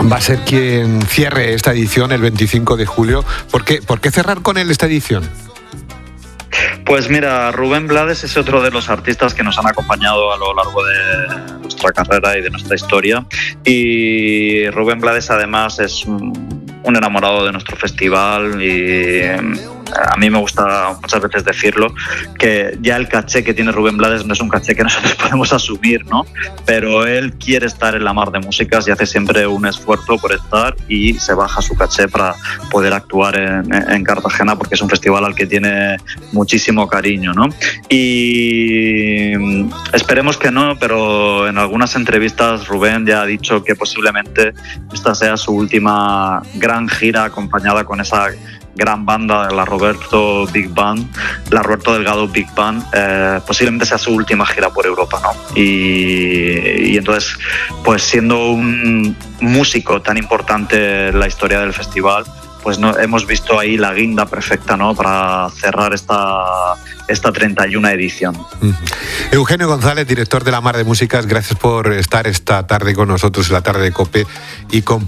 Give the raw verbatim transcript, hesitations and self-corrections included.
va a ser quien cierre esta edición el veinticinco de julio. ¿Por qué, ¿por qué cerrar con él esta edición? Pues mira, Rubén Blades es otro de los artistas que nos han acompañado a lo largo de nuestra carrera y de nuestra historia. Y Rubén Blades además es un enamorado de nuestro festival y a mí me gusta muchas veces decirlo, que ya el caché que tiene Rubén Blades no es un caché que nosotros podemos asumir, ¿no? Pero él quiere estar en la mar de músicas y hace siempre un esfuerzo por estar y se baja su caché para poder actuar en, en Cartagena, porque es un festival al que tiene muchísimo cariño, ¿no? Y esperemos que no, pero en algunas entrevistas Rubén ya ha dicho que posiblemente esta sea su última gran gira acompañada con esa gran banda de la Roberto Big Band, la Roberto Delgado Big Band, eh, posiblemente sea su última gira por Europa, ¿no? Y, y entonces, pues siendo un músico tan importante en la historia del festival, pues no, hemos visto ahí la guinda perfecta, ¿no?, para cerrar esta, esta treinta y una edición. Uh-huh. Eugenio González, director de La Mar de Músicas, gracias por estar esta tarde con nosotros en la tarde de COPE y compartir